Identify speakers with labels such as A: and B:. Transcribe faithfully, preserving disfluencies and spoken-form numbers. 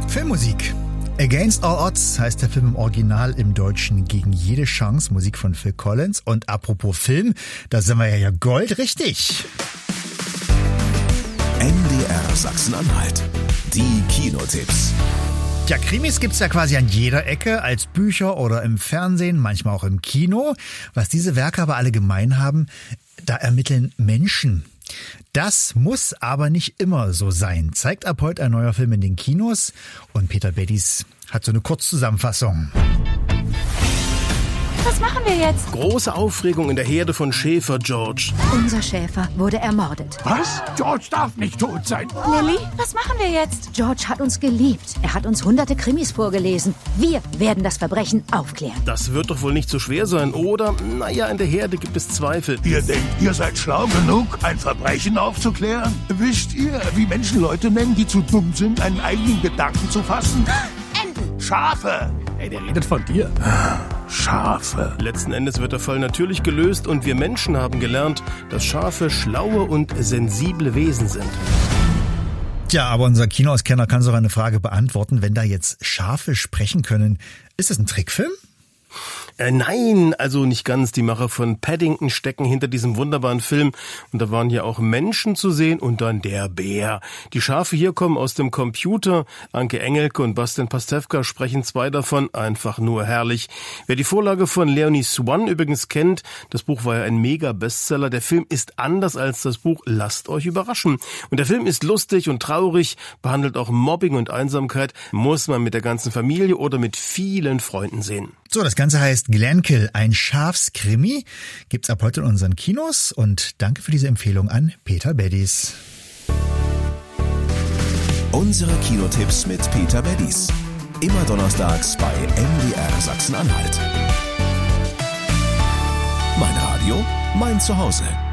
A: Filmmusik. Against All Odds heißt der Film im Original, im Deutschen Gegen jede Chance, Musik von Phil Collins. Und apropos Film, da sind wir ja goldrichtig.
B: N D R Sachsen-Anhalt. Die Kinotipps.
A: Ja, Krimis gibt's ja quasi an jeder Ecke, als Bücher oder im Fernsehen, manchmal auch im Kino. Was diese Werke aber alle gemein haben, da ermitteln Menschen. Das muss aber nicht immer so sein, zeigt ab heute ein neuer Film in den Kinos. Und Peter Beddies hat so eine Kurzzusammenfassung.
C: Was machen wir jetzt?
D: Große Aufregung in der Herde von Schäfer George.
C: Unser Schäfer wurde ermordet.
E: Was? George darf nicht tot sein.
C: Lilly, was machen wir jetzt? George hat uns geliebt. Er hat uns hunderte Krimis vorgelesen. Wir werden das Verbrechen aufklären.
D: Das wird doch wohl nicht so schwer sein, oder? Naja, in der Herde gibt es Zweifel.
E: Ihr denkt, ihr seid schlau genug, ein Verbrechen aufzuklären? Wisst ihr, wie Menschen Leute nennen, die zu dumm sind, einen eigenen Gedanken zu fassen?
C: Enten!
E: Schafe!
F: Ey, der redet von dir.
E: Schafe.
D: Letzten Endes wird der Fall natürlich gelöst und wir Menschen haben gelernt, dass Schafe schlaue und sensible Wesen sind.
A: Tja, aber unser Kinoauskenner kann so eine Frage beantworten. Wenn da jetzt Schafe sprechen können, ist das ein Trickfilm?
D: Äh, nein, also nicht ganz. Die Macher von Paddington stecken hinter diesem wunderbaren Film. Und da waren ja auch Menschen zu sehen und dann der Bär. Die Schafe hier kommen aus dem Computer. Anke Engelke und Bastian Pastewka sprechen zwei davon. Einfach nur herrlich. Wer die Vorlage von Leonie Swan übrigens kennt, das Buch war ja ein Mega-Bestseller. Der Film ist anders als das Buch. Lasst euch überraschen. Und der Film ist lustig und traurig, behandelt auch Mobbing und Einsamkeit. Muss man mit der ganzen Familie oder mit vielen Freunden sehen.
A: So, das Ganze heißt Glenkill, ein Schafskrimi. Gibt's ab heute in unseren Kinos. Und danke für diese Empfehlung an Peter Beddies.
B: Unsere Kinotipps mit Peter Beddies. Immer donnerstags bei N D R Sachsen-Anhalt. Mein Radio, mein Zuhause.